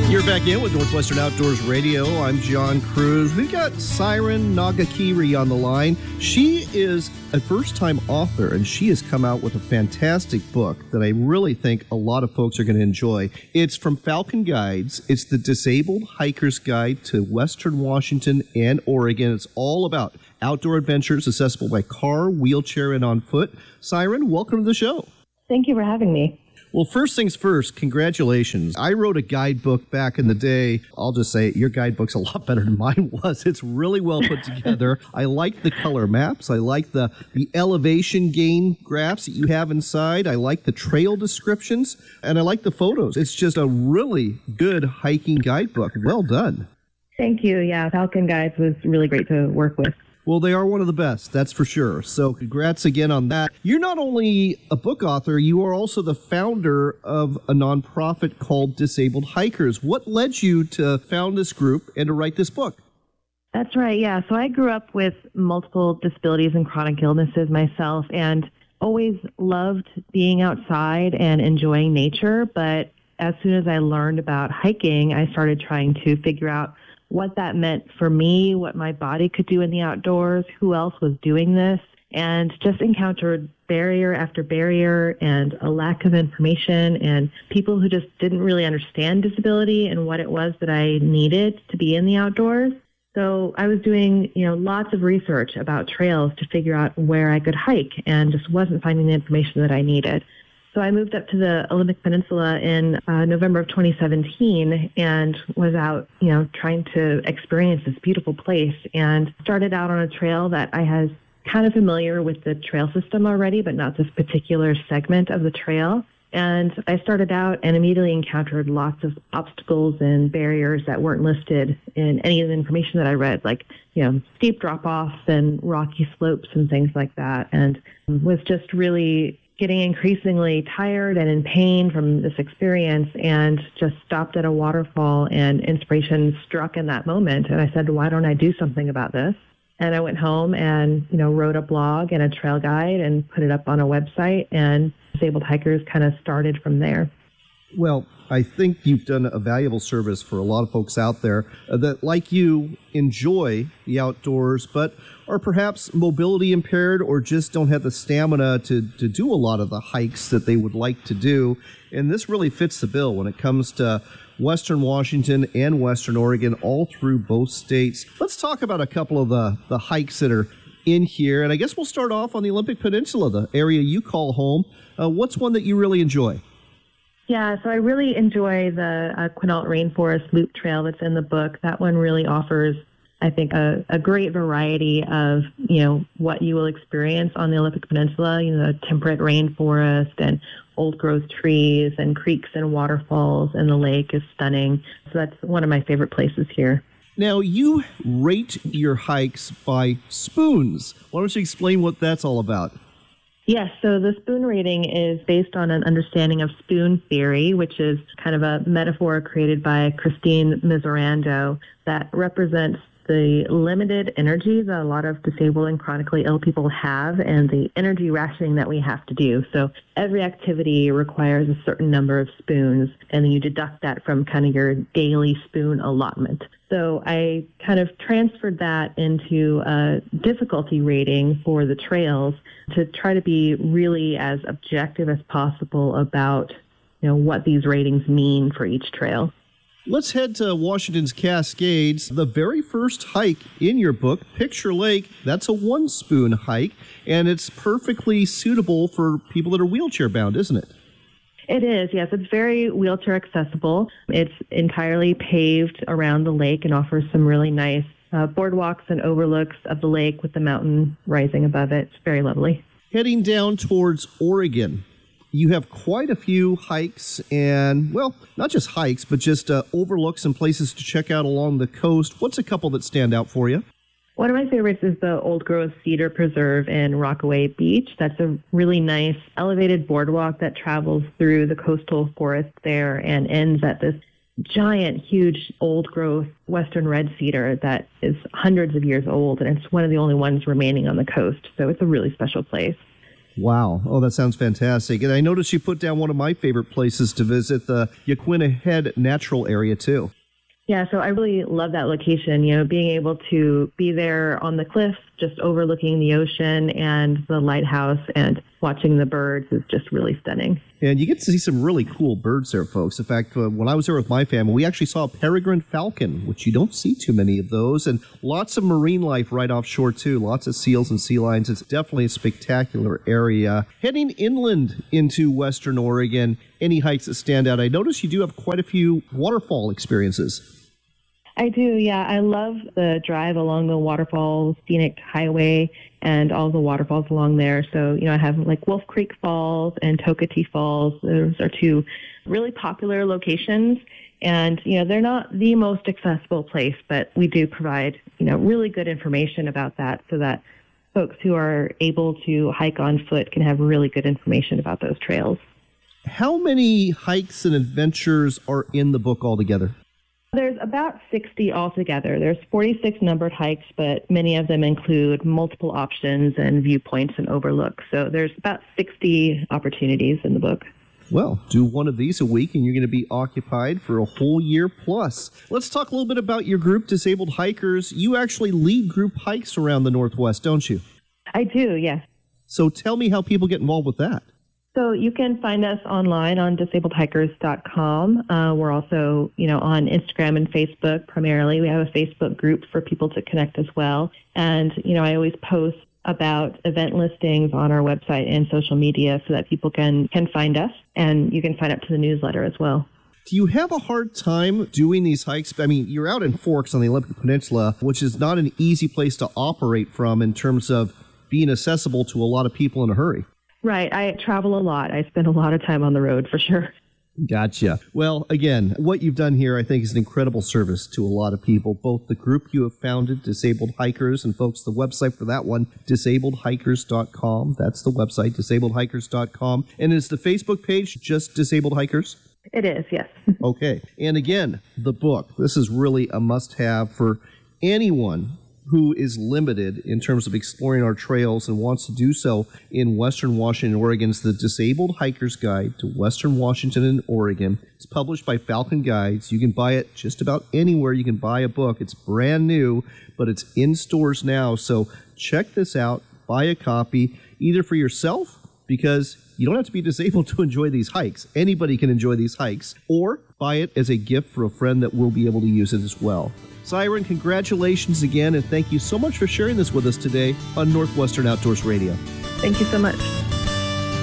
You're back in with Northwestern Outdoors Radio. I'm John Cruz. We've got Siren Nagakiri on the line. She is a first-time author, and she has come out with a fantastic book that I really think a lot of folks are going to enjoy. It's from Falcon Guides. It's the Disabled Hiker's Guide to Western Washington and Oregon. It's all about outdoor adventures accessible by car, wheelchair, and on foot. Siren, welcome to the show. Thank you for having me. Well, first things first, congratulations. I wrote a guidebook back in the day. I'll just say your guidebook's a lot better than mine was. It's really well put together. I like the color maps. I like the elevation gain graphs that you have inside. I like the trail descriptions, and I like the photos. It's just a really good hiking guidebook. Well done. Thank you. Yeah, Falcon Guides was really great to work with. Well, they are one of the best, that's for sure. So congrats again on that. You're not only a book author, you are also the founder of a nonprofit called Disabled Hikers. What led you to found this group and to write this book? That's right, yeah. So I grew up with multiple disabilities and chronic illnesses myself and always loved being outside and enjoying nature. But as soon as I learned about hiking, I started trying to figure out what that meant for me, what my body could do in the outdoors, who else was doing this, and just encountered barrier after barrier and a lack of information and people who just didn't really understand disability and what it was that I needed to be in the outdoors. So I was doing, lots of research about trails to figure out where I could hike and just wasn't finding the information that I needed. So I moved up to the Olympic Peninsula in November of 2017 and was out, trying to experience this beautiful place and started out on a trail that I was kind of familiar with the trail system already, but not this particular segment of the trail. And I started out and immediately encountered lots of obstacles and barriers that weren't listed in any of the information that I read, like, steep drop-offs and rocky slopes and things like that, and was just really getting increasingly tired and in pain from this experience and just stopped at a waterfall and inspiration struck in that moment. And I said, why don't I do something about this? And I went home and, wrote a blog and a trail guide and put it up on a website, and Disabled Hikers kind of started from there. Well, I think you've done a valuable service for a lot of folks out there that, like you, enjoy the outdoors, but are perhaps mobility impaired or just don't have the stamina to do a lot of the hikes that they would like to do. And this really fits the bill when it comes to Western Washington and Western Oregon, all through both states. Let's talk about a couple of the hikes that are in here. And I guess we'll start off on the Olympic Peninsula, the area you call home. What's one that you really enjoy? Yeah, so I really enjoy the Quinault Rainforest Loop Trail that's in the book. That one really offers, I think, a great variety of, what you will experience on the Olympic Peninsula, the temperate rainforest and old growth trees and creeks and waterfalls, and the lake is stunning. So that's one of my favorite places here. Now, you rate your hikes by spoons. Why don't you explain what that's all about? Yes, so the spoon rating is based on an understanding of spoon theory, which is kind of a metaphor created by Christine Miserando that represents the limited energy that a lot of disabled and chronically ill people have and the energy rationing that we have to do. So every activity requires a certain number of spoons, and then you deduct that from kind of your daily spoon allotment. So I kind of transferred that into a difficulty rating for the trails to try to be really as objective as possible about, what these ratings mean for each trail. Let's head to Washington's Cascades. The very first hike in your book, Picture Lake, that's a one-spoon hike, and it's perfectly suitable for people that are wheelchair-bound, isn't it? It is, yes. It's very wheelchair accessible. It's entirely paved around the lake and offers some really nice boardwalks and overlooks of the lake with the mountain rising above it. It's very lovely. Heading down towards Oregon, you have quite a few hikes and, well, not just hikes, but just overlooks and places to check out along the coast. What's a couple that stand out for you? One of my favorites is the Old Growth Cedar Preserve in Rockaway Beach. That's a really nice elevated boardwalk that travels through the coastal forest there and ends at this giant, huge old growth western red cedar that is hundreds of years old, and it's one of the only ones remaining on the coast. So it's a really special place. Wow. Oh, that sounds fantastic. And I noticed you put down one of my favorite places to visit, the Yaquina Head Natural Area, too. Yeah, so I really love that location, being able to be there on the cliffs, just overlooking the ocean and the lighthouse and watching the birds is just really stunning. And you get to see some really cool birds there, folks. In fact, when I was there with my family, we actually saw a peregrine falcon, which you don't see too many of those, and lots of marine life right offshore, too. Lots of seals and sea lions. It's definitely a spectacular area. Heading inland into Western Oregon, any hikes that stand out? I notice you do have quite a few waterfall experiences. I do, yeah. I love the drive along the waterfall scenic highway and all the waterfalls along there. So, I have like Wolf Creek Falls and Tokatee Falls. Those are two really popular locations. And, they're not the most accessible place, but we do provide, really good information about that so that folks who are able to hike on foot can have really good information about those trails. How many hikes and adventures are in the book altogether? There's about 60 altogether. There's 46 numbered hikes, but many of them include multiple options and viewpoints and overlooks. So there's about 60 opportunities in the book. Well, do one of these a week and you're going to be occupied for a whole year plus. Let's talk a little bit about your group, Disabled Hikers. You actually lead group hikes around the Northwest, don't you? I do, yes. So tell me how people get involved with that. So you can find us online on disabledhikers.com. We're also, on Instagram and Facebook primarily. We have a Facebook group for people to connect as well. And, I always post about event listings on our website and social media so that people can find us. And you can sign up to the newsletter as well. Do you have a hard time doing these hikes? I mean, you're out in Forks on the Olympic Peninsula, which is not an easy place to operate from in terms of being accessible to a lot of people in a hurry. Right. I travel a lot. I spend a lot of time on the road for sure. Gotcha. Well, again, what you've done here, I think, is an incredible service to a lot of people, both the group you have founded, Disabled Hikers, and folks, the website for that one, disabledhikers.com. That's the website, disabledhikers.com. And is the Facebook page just Disabled Hikers? It is, yes. Okay. And again, the book. This is really a must-have for anyone who is limited in terms of exploring our trails and wants to do so in Western Washington and Oregon. It's the Disabled Hiker's Guide to Western Washington and Oregon. It's published by Falcon Guides. You can buy it just about anywhere you can buy a book. It's brand new, but it's in stores now. So check this out. Buy a copy, either for yourself, because you don't have to be disabled to enjoy these hikes. Anybody can enjoy these hikes. Or buy it as a gift for a friend that will be able to use it as well. Siren, congratulations again, and thank you so much for sharing this with us today on Northwestern Outdoors Radio. Thank you so much.